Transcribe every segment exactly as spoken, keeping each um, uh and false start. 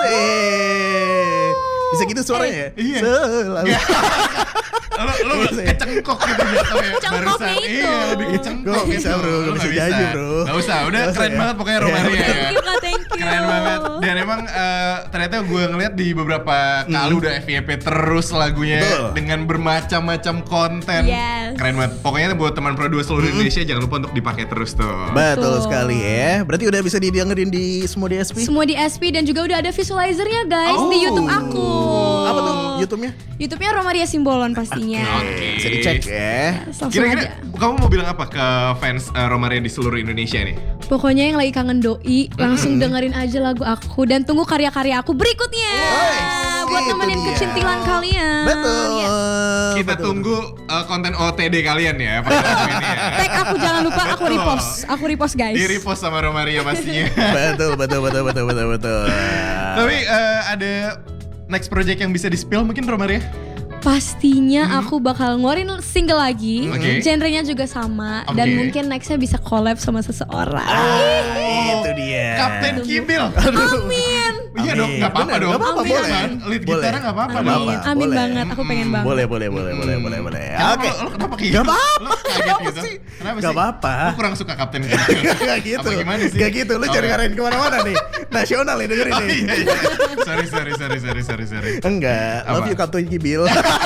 Asik. Bisa gitu suaranya ya? Iya. Selalu. Lo lo kecengkok gitu jatuhnya Cengkoknya itu. Iya, lebih kecengkok Gak bisa, gitu. bro. Gak Lo bisa nyanyi, bro. Gak usah, udah Gak usah keren ya. banget pokoknya Romaria ya. Thank you, Kak, thank you. Keren banget. Dan emang eh, ternyata gue ngeliat di beberapa kali udah F Y P terus lagunya Betul. dengan bermacam-macam konten. Yes. Keren banget. Pokoknya buat teman Pro dua seluruh Indonesia jangan lupa untuk dipakai terus tuh. Betul Tuh. sekali ya. Berarti udah bisa didengerin di semua D S P? Semua di S P dan juga udah ada visualizernya guys di Oh. YouTube aku. Apa tuh YouTube-nya? YouTube-nya Romaria Simbolon pastinya. Oke. Bisa dicek ya. Langsung Kira-kira aja. kamu mau bilang apa ke fans eh, Romaria di seluruh Indonesia nih? Pokoknya yang lagi kangen doi, langsung dengerin aja lagu aku dan tunggu karya-karya aku berikutnya. Buat itu nemenin dia. kecintilan kalian. Betul. Yes. Kita Betul. tunggu eh, konten O T D kalian ya pakai lagu ini ya. Tag aku jangan lupa aku repost. Aku repost guys. Di repost sama Romaria pastinya. Betul, betul, betul, betul, betul, betul. Tapi eh, ada next project yang bisa di-spill mungkin Romaria? Pastinya aku bakal ngeluarin single lagi. Oke. Genrenya juga sama dan Oke. mungkin nextnya bisa collab sama seseorang. Ah, itu dia. Kapten Kibil. Amin. Iya dong, Amin. nggak apa-apa Bener, dong. nggak apa-apa, Amin, boleh. kan? Lead Boleh. gitarnya nggak apa-apa Nggak dong. apa-apa. Amin boleh. banget, aku pengen banget. Boleh, boleh, boleh, boleh, boleh, boleh. Kenapa Oke. lo, lo kenapa kayak Gak gitu? apa-apa. Lo kaget Kenapa gitu? sih? Kenapa Gak sih? apa-apa. Lo kurang suka Kapten Kibil? Gak gitu. Apa gimana sih? Gak gitu. Lu Oh, jangan ya. ngarahin kemana-mana nih. Nasional nih dengerin Oh nih. iya, iya. Sorry, sorry, sorry, sorry, sorry, sorry. Enggak. Love Apa? you Kapten Kibil.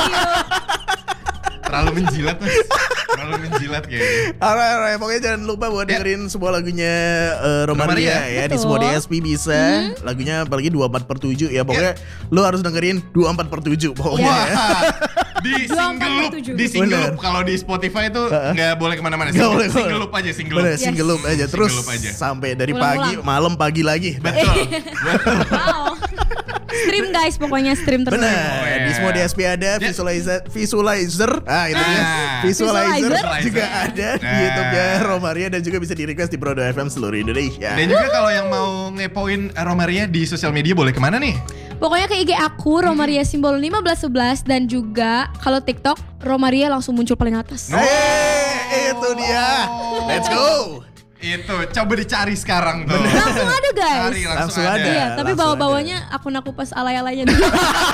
Terlalu menjilat mas. Terlalu menjilat kayaknya. Alright, alright. Pokoknya jangan lupa buat Ya. dengerin sebuah lagunya eh, Romaria Romaria. ya di Betul. semua D S P bisa. Lagunya apalagi dua puluh empat per tujuh ya. Pokoknya lu harus dengerin dua puluh empat per tujuh pokoknya. Wah, ya. di dua puluh empat single loop, per tujuh. di single Bener. loop. Kalau di Spotify itu Heeh. nggak boleh kemana-mana. Nggak Single, boleh, single boleh. loop aja, single Bener, loop. single loop aja. Single Terus loop aja. sampai dari Ulang-ulang. pagi, malam, pagi lagi. Betul, betul. Wow. Stream guys, pokoknya stream terus. Benar. Oh, iya. Di semua D S P ada Ya. visualizer, visualizer. Ah, itu dia. Ah. Visualizer, Visualizer. juga ada di Nah. YouTube-nya Romaria dan juga bisa di request di Pro dua F M seluruh Indonesia. Dan juga kalau yang mau ngepoin Romaria di sosial media boleh kemana nih? Pokoknya ke I G aku Romaria Simbol lima belas sebelas dan juga kalau TikTok Romaria langsung muncul paling atas. Eh, itu dia. Let's go. Itu, coba dicari sekarang tuh. Langsung ada guys. Cari, Langsung langsung, ada. ada. Iya, tapi langsung bawa-bawanya akun aku pas alay-alaynya dulu.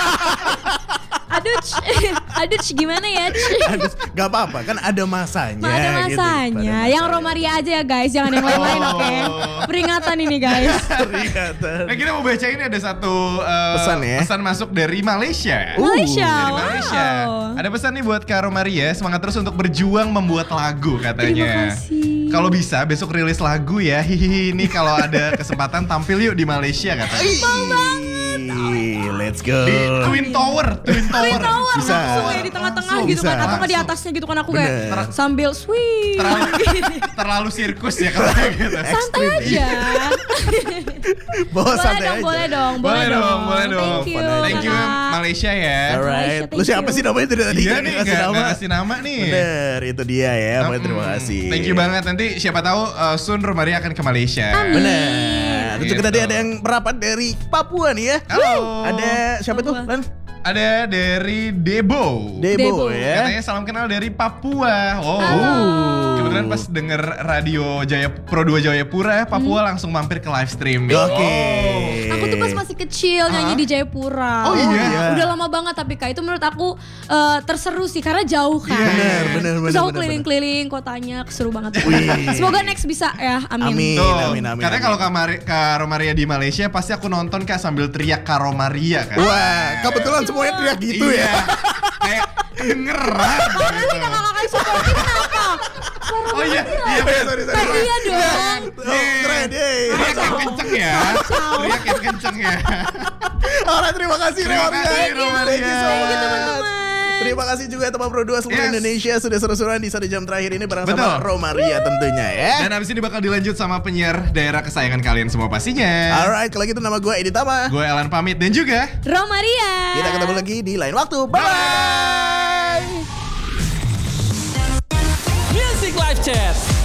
Aduh, Ch. aduh Ch, gimana ya? Ch? Aduh, gak apa-apa kan ada masanya. Ma, ada gitu. masanya. Ada Yang masanya. Romaria aja ya guys, jangan yang lain-lain Oh. oke. Peringatan ini guys. Peringatan. Nah kita mau bacain ada satu uh, Pesan ya. pesan masuk dari Malaysia. Uh, Malaysia. Dari wow. Malaysia. Ada pesan nih buat Kak Romaria, semangat terus untuk berjuang membuat lagu Terima katanya. kasih. Kalau bisa besok rilis lagu ya. Hihihi, ini kalau ada kesempatan tampil yuk di Malaysia katanya. Mau banget. Let's go. Di Twin Tower, Twin Tower. Twin Tower Bisa. langsung ya di tengah-tengah Langsung, gitu kan, bisa. atau nggak di Langsung. atasnya gitu kan aku kayak Bener. sambil sweet. Terlalu, terlalu sirkus ya katanya gitu. Santai aja. Bawa boleh santai dong, aja. boleh dong, Boleh dong, boleh dong. Thank you, Thank you kakak. Malaysia ya. Alright. Malaysia, Lu thank siapa you. sih namanya dari tadi? Iya Nggak nih, ngasih nggak nama. nggak kasih nama nih. Bener, itu dia ya. Pokoknya Hmm, terima kasih. Thank you banget. Nanti siapa tahu uh, soon Romaria akan ke Malaysia. Amin. Bener. Dan juga Gitu. tadi ada yang merapat dari Papua nih ya. Halo. Ada siapa tuh? Papua. Lan? Ada dari Debo. Debo, Debo. ya. Katanya salam kenal dari Papua. Oh. Oh. Kebetulan pas denger radio Jaya Pro dua Jayapura, Papua langsung mampir ke live streaming. Oke. Aku tuh pas masih kecil nyanyi Hah? di Jayapura. Oh, iya? Udah lama banget tapi Kak itu menurut aku eh, terseru sih karena jauh kan. Iya, Bener, bener, Terus bener, aku bener, keliling-keliling kotanya, seru banget. Wih. Semoga next bisa ya, amin. Amin. Tuh, amin, amin, katanya amin. kalau Kak, Mari- Kak Romaria di Malaysia pasti aku nonton Kak sambil teriak Kak Romaria kan. Wah, kebetulan semuanya teriak gitu Iya. ya. Kayak kedengeran. Nanti gitu. kakak-kakak supportin kenapa? Oh iya, iya Eh, bener. sorry, sorry. Iya dong. Oh, keren, yeay. Teriak yang kenceng ya. Teriak yang kenceng ya. Alright, terima kasih Terima Romaria. kasih, Romaria. Thank you so Thank you much. teman-teman. Terima kasih juga teman Pro dua seluruh Yes. Indonesia sudah seru-seruan di satu jam terakhir ini bareng Betul. sama Romaria tentunya ya. Dan abis ini bakal dilanjut sama penyiar daerah kesayangan kalian semua pastinya. Alright, kalau gitu nama gue Edi Tama. Gue Elan pamit dan juga Romaria. Kita ketemu lagi di lain waktu. Bye. Music Live Chat.